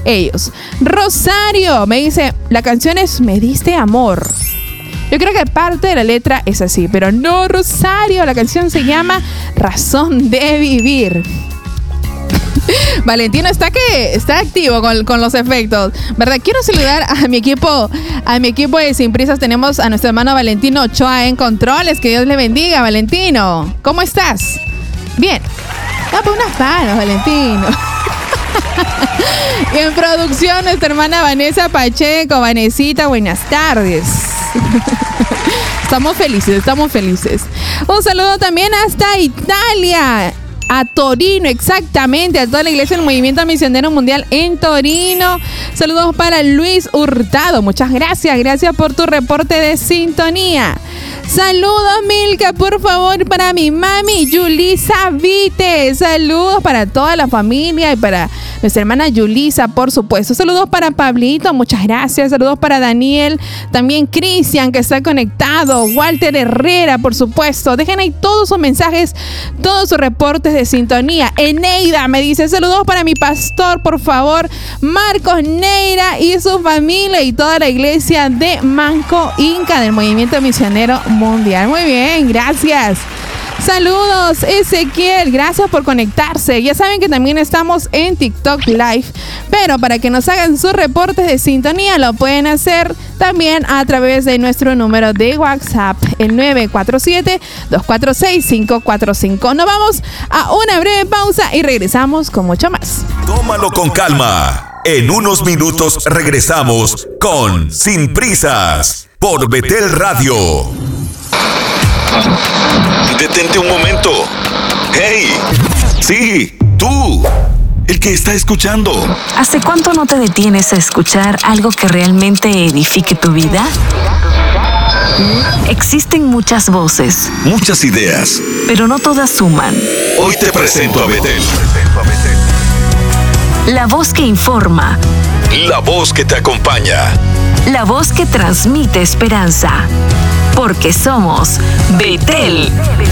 ellos. Rosario me dice, la canción es Me diste amor. Yo creo que parte de la letra es así, pero no, Rosario, la canción se llama Razón de Vivir. Valentino está activo con los efectos, ¿verdad? Quiero saludar a mi equipo de Sin Prisas. Tenemos a nuestro hermano Valentino Ochoa en controles. Que Dios le bendiga, Valentino. ¿Cómo estás? Bien. Dame unas manos, Valentino. Y en producción, nuestra hermana Vanessa Pacheco. Vanesita, buenas tardes. Estamos felices. Un saludo también hasta Italia. A Torino, exactamente, a toda la iglesia del Movimiento Misionero Mundial en Torino. Saludos para Luis Hurtado, muchas gracias por tu reporte de sintonía. Saludos, Milka, por favor, para mi mami Yulisa Vite. Saludos para toda la familia y para nuestra hermana Yulisa, por supuesto. Saludos para Pablito, muchas gracias. Saludos para Daniel, también Cristian, que está conectado. Walter Herrera, por supuesto. Dejen ahí todos sus mensajes, todos sus reportes de sintonía. Eneida me dice, saludos para mi pastor, por favor, Marcos Neira y su familia y toda la iglesia de Manco Inca del Movimiento Misionero Mundial. Muy bien, gracias. Saludos, Ezequiel, gracias por conectarse. Ya saben que también estamos en TikTok Live, pero para que nos hagan sus reportes de sintonía lo pueden hacer también a través de nuestro número de WhatsApp, el 947-246-545. Nos vamos a una breve pausa y regresamos con mucho más. Tómalo con calma. En unos minutos regresamos con Sin Prisas por Betel Radio. Detente un momento. ¡Hey! Sí, tú. El que está escuchando. ¿Hace cuánto no te detienes a escuchar algo que realmente edifique tu vida? Existen muchas voces. Muchas ideas. Pero no todas suman. Hoy te presento a Betel. La voz que informa. La voz que te acompaña. La voz que transmite esperanza. Porque somos Betel.